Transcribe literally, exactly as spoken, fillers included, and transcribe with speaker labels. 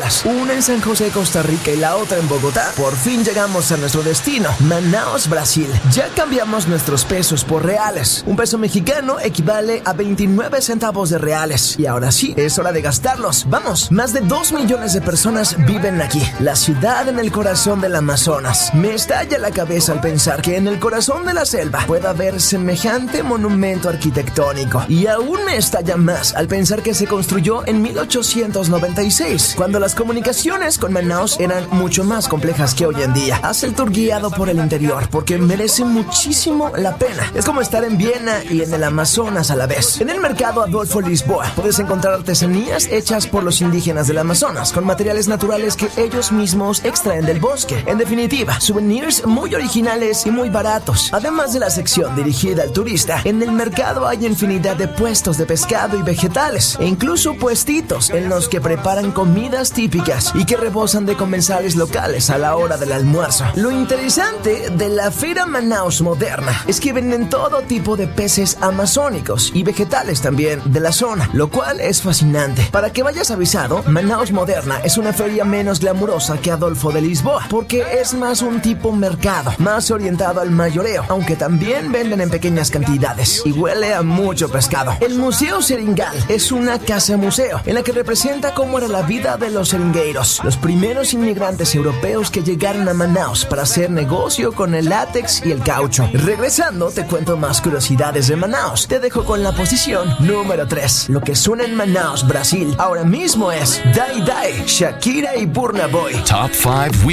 Speaker 1: escalas, una en San José, Costa Rica y la otra en Bogotá, por fin llegamos a nuestro destino, Manaus, Brasil. Ya cambiamos nuestros pesos por reales. Un peso mexicano equivale a veintinueve centavos de reales. Y ahora sí, es hora de gastarlos. Vamos, más de dos millones de personas viven aquí, la ciudad en el corazón del Amazonas. Me estalla la cabeza al pensar que en el corazón de la selva pueda haber semejante monumento arquitectónico. Y aún me estalla más al pensar que se construyó en mil ochocientos noventa y seis, cuando las comunicaciones con Manaus eran mucho más complejas que hoy en día. Haz el tour guiado por el interior porque merece muchísimo la pena. Es como estar en Viena y en el Amazonas a la vez. En el mercado Adolfo Lisboa puedes encontrar artesanías hechas por los indígenas del Amazonas con materiales naturales que ellos mismos extraen del bosque. En definitiva, souvenirs muy originales y muy baratos. Además de la sección dirigida al turista, en el mercado hay infinidad de puestos de pescado y vegetales e incluso puestitos en los que preparan comidas típicas y que rebosan de comensales locales a la hora del almuerzo. Lo interesante de la Feria Manaus Moderna es que venden todo tipo de peces amazónicos y vegetales también de la zona, lo cual es fascinante. Para que vayas avisado, Manaus Moderna es una feria menos glamurosa que Adolfo de Lisboa, porque es más un tipo mercado, más orientado al mayoreo, aunque también venden en pequeñas cantidades y huele a mucho pescado. El Museo Seringal es una casa museo en la que representa cómo era la vida de los seringueiros, los primeros inmigrantes europeos que llegaron a Manaus para hacer negocio con el látex y el caucho. Regresando, te cuento más curiosidades de Manaus. Te dejo con la posición número tres. Lo que suena en Manaus, Brasil, ahora mismo es Dai Dai, Shakira y Burna Boy.
Speaker 2: Top five